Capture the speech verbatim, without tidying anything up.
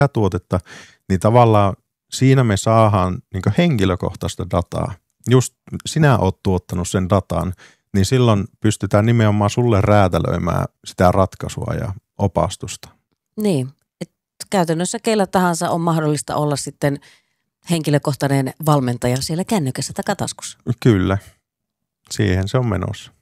tuotetta, niin tavallaan siinä me saadaan niin kuin henkilökohtaista dataa. Just sinä oot tuottanut sen datan, niin silloin pystytään nimenomaan sulle räätälöimään sitä ratkaisua ja opastusta. Niin, että käytännössä keillä tahansa on mahdollista olla sitten henkilökohtainen valmentaja siellä kännykässä takataskussa. Kyllä, siihen se on menossa.